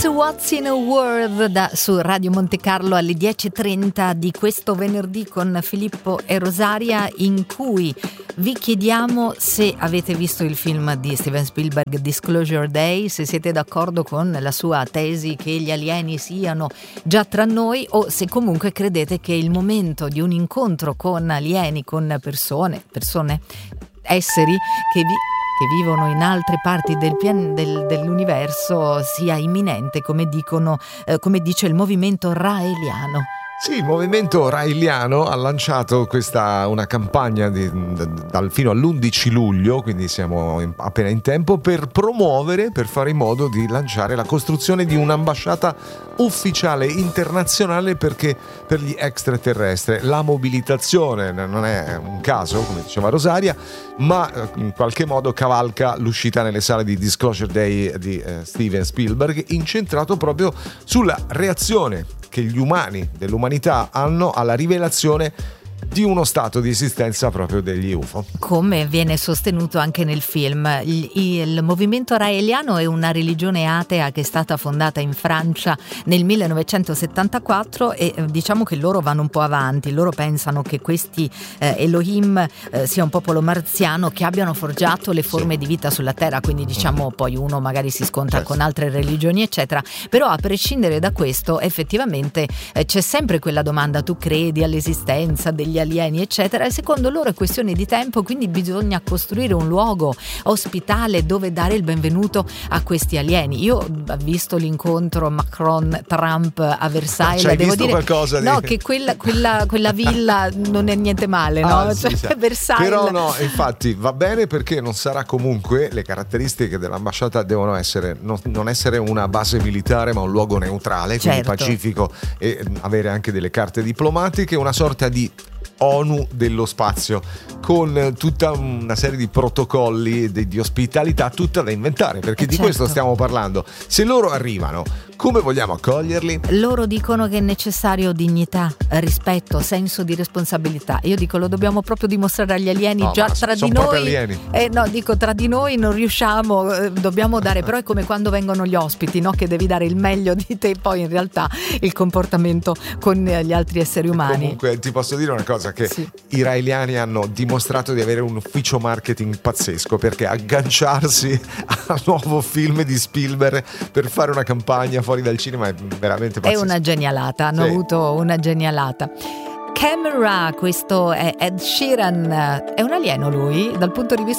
It's What's in a World su Radio Monte Carlo alle 10.30 di questo venerdì con Filippo e Rosaria, in cui vi chiediamo se avete visto il film di Steven Spielberg Disclosure Day, se siete d'accordo con la sua tesi che gli alieni siano già tra noi, o se comunque credete che il momento di un incontro con alieni, con persone, esseri che vivono in altre parti dell'universo sia imminente, come dice il movimento raeliano. Sì, il movimento raeliano ha lanciato una campagna fino all'11 luglio, quindi siamo appena in tempo, per fare in modo di lanciare la costruzione di un'ambasciata ufficiale internazionale per gli extraterrestri. La mobilitazione non è un caso, come diceva Rosaria, ma in qualche modo cavalca l'uscita nelle sale di Disclosure Day di Steven Spielberg, incentrato proprio sulla reazione che gli umani dell'umanità hanno alla rivelazione di uno stato di esistenza proprio degli UFO. Come viene sostenuto anche nel film, il movimento raeliano è una religione atea che è stata fondata in Francia nel 1974 e diciamo che loro vanno un po' avanti. Loro pensano che questi Elohim sia un popolo marziano che abbiano forgiato le forme di vita sulla terra, quindi diciamo poi uno magari si scontra con altre religioni eccetera, però a prescindere da questo effettivamente c'è sempre quella domanda: tu credi all'esistenza degli alieni eccetera, e secondo loro è questione di tempo, quindi bisogna costruire un luogo ospitale dove dare il benvenuto a questi alieni. Io ho visto l'incontro Macron-Trump a Versailles, devo dire qualcosa di... no, che quella villa non è niente male, no? Sì. Versailles. Però no, infatti va bene, perché non sarà comunque, le caratteristiche dell'ambasciata devono essere non essere una base militare ma un luogo neutrale, quindi pacifico, e avere anche delle carte diplomatiche, una sorta di ONU dello spazio, con tutta una serie di protocolli di ospitalità tutta da inventare, perché di questo stiamo parlando. Se loro arrivano, come vogliamo accoglierli? Loro dicono che è necessario dignità, rispetto, senso di responsabilità. Io dico, lo dobbiamo proprio dimostrare agli alieni, già tra di noi. Tra di noi non riusciamo, dobbiamo dare, però è come quando vengono gli ospiti, no? Che devi dare il meglio di te, poi in realtà il comportamento con gli altri esseri umani. Comunque ti posso dire una cosa, che i raeliani hanno dimostrato di avere un ufficio marketing pazzesco, perché agganciarsi al nuovo film di Spielberg per fare una campagna fuori dal cinema è veramente pazzesco. È una genialata, hanno avuto una genialata. Camera, questo è Ed Sheeran, è un alieno lui dal punto di vista